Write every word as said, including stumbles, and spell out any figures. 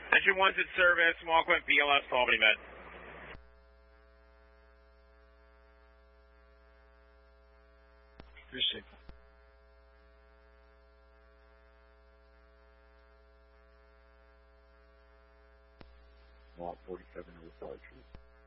Engine one's in service, Small Quint B L S to Albany Med. Your signal. Lot forty-seven departure.